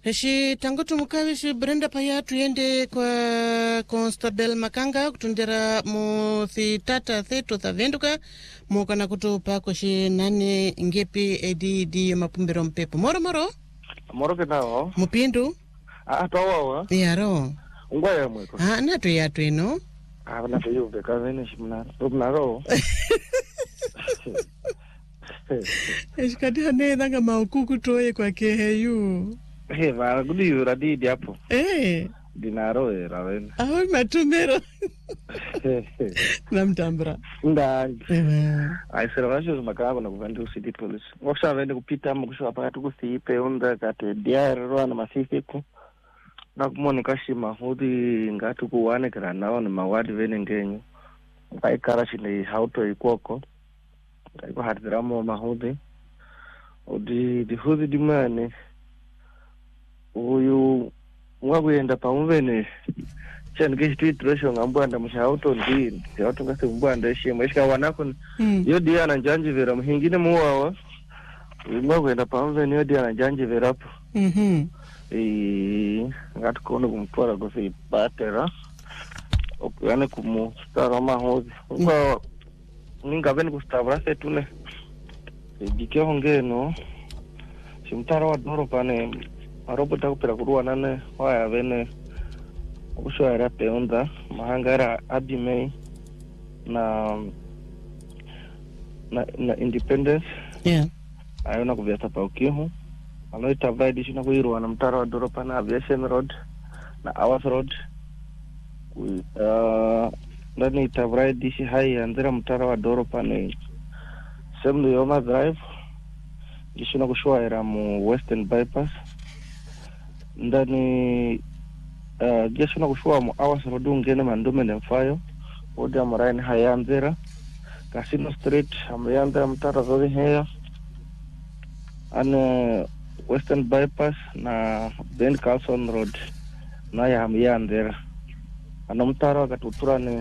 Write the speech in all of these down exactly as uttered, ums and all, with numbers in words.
Heshi tangu tumukawishi Brenda paya tuende kwa Constable Makanga kutundira muthi tata theto thavenduka mukana kutupa koshi nane ngepi edi di mapumbiro mpepo moro moro moro kenao mupindu ah tawawa yaro ngwaya mweko ah natu yatu ino ah na tuyo kavene shimna tubnaro eshikati hane danga maukuku toye kwa keheyu he va gudi uradi diapo eh dinaro era ven ah matumero namtambra ndangi eh ai servasho makaba na kuvandu city police ngokusha vende kupita mukusha pakati kusipe unda kate diaro na masifiko na kumone kashima hudi ngatu kuwane kana nao ni mawadi vene ngenyu kai karashi ni hauto ikoko kai ko hadramo mahudi odi di hudi di mane uyu mwaguyenda pamuvene chenge street ratio ngambwanda mushauto ndi auto ngase mbwanda shimo ishika wanako mm. yo dia na njanje vera muhingine muwawa mwaguyenda pamuvene yo dia na njanje vera hapo mhm eh ngati kono kumtwara gosi batera okuyane kumustara mahozi kwa ninga veni kustavra setune dike hongeno simtara wa doro pane marobota kupera kuruwa nane waya vene ushwara peonda mahangara abimei na na, na independence yeah ayona kuvyata pa ukihu anoita vaidi shina kuirwa na mtara wa doro pane aviation road na Awas road uh ndani itavraidi shi hai andira mtara wa doro pane semno yoma drive gishina kushwaira mu western bypass ndani uh, gishina kushwa mu Awas road ungene mandume nemfayo odi amaraini hayanzira Casino Street amyanda mtara zote heya ane western bypass na Ben Carlson road na ya amyandira ana mtara wakatuturane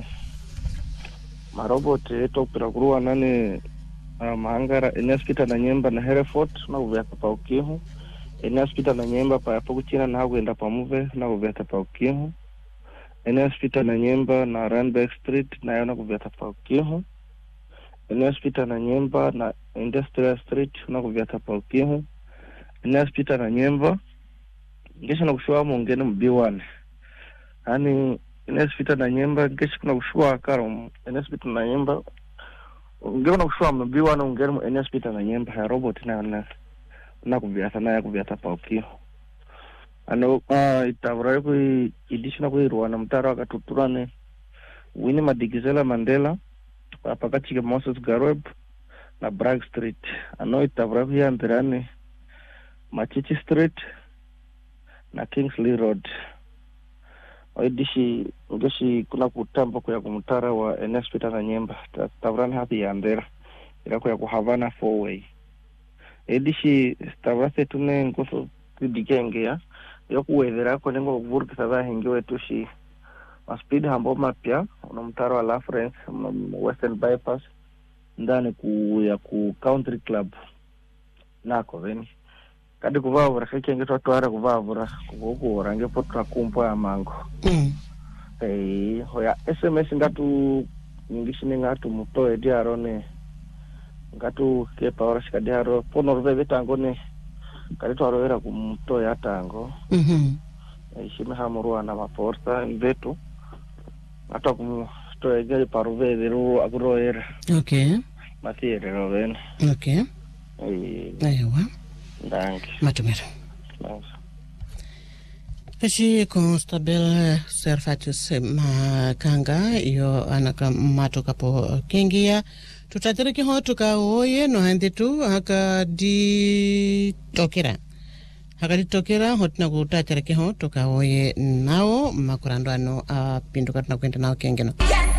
marobot eto pira kuruwa nane uh, mahangara enaspita na nyemba na Hereford na uvyaka pa ukihu enaspita na nyemba pa yapo kuchina na hakuenda pa muve na uvyaka pa ukihu enaspita na nyemba na Randbeck Street na yona kuvyaka pa ukihu enaspita na nyemba na Industrial Street na kuvyaka pa ukihu enaspita na nyemba ngesha na kushwa mungene mbiwane hani enaspita na nyemba ngesha kuna kushwa karo enaspita na nyemba ngeo na kushwa mbiwane ungene mu enaspita na nyemba ya robot na na na kuvyata na ya kuvyata pa ukihu ano uh, itavura ku idishina kuirwa na mtaro akatuturane Winnie Madikizela Mandela apakachike Moses Garweb na Bragg Street ano itavura ku yandirane Machichi Street na Kingsley Road oidishi ngoshi kuna kutamba kwa kumtara wa Enaspita na nyemba tavurane hapi yandera ila kwa kuhavana four way edishi stavase tune ngoso kudikenge ya yokuwethera ko nengo kuvurikisa bahingi wetu shi ma speed hambo mapya una mtaro wa La France western bypass ndani ku ya ku country club nako veni kadi kuvavura kekenge twatwara kuvavura kuko range potra kumpo ya mango mm eh hoya S M S ngatu ngishine ngatu mutoe diarone ngatu ke power shikadiaro ponor veve tangone kali twarovera kumutoya tango mhm ishime hamurwa na maporta mbetu ata kumutoya gari paruveve ro agroera okay matiere roven okay eh aiwa ndangi matumero ndangi Eshi Constable Serfatus Makanga iyo anaka matoka po kengia tutatereke ho tukaoye no handitu haka di tokera haka di tokera hotna kutatereke ho tukaoye nao makurando ano apinduka tunakwenda nao kengeno